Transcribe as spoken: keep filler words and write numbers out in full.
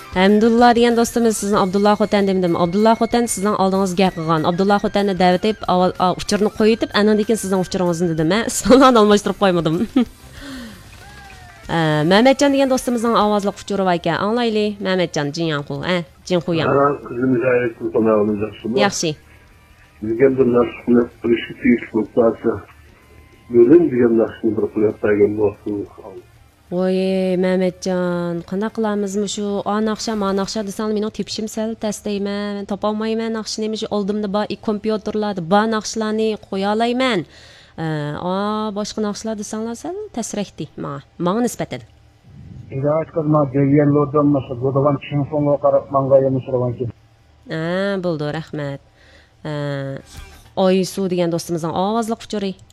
Hamdullah degan do'stimiz sizni Abdullah Xotan demdim. Abdullah Xotan sizning oldingizga qilgan. Abdullah Xotanni da'vat etib, avval uchurni qo'yib, andan keyin sizning uchuringizni dedim. Men ismini almashtirib qo'ymadim. Mehmetcan degan do'stimizning ovozli uchuri bor ekan. Anglayli, Mehmetcan Jinyanqu, ha, Jinxuyan. Yaxshi. Bizga bir narsa qilishni tegishli bo'lsa, yo'lim degan narsani bir qilib qo'ygan bo'lsin. Voy, Mehmetcan, qanday qilamizmi shu anaqsha, manaqsha desam, mening tepishim sal tasdayman. Topa olmayman naqshni, shu oldimda bor kompyuterlarda bor naqshlarni qo'ya olayman. A, boshqa naqshlar desanglar sal tasrakdi menga. Menga nisbatan. Izohat qilma, degan loddan masa, go'davan chinfonga qarab menga yemishirgan ki. Ha, bo'ldi, rahmat. Oysu degan do'stimizning ovozli uchuri.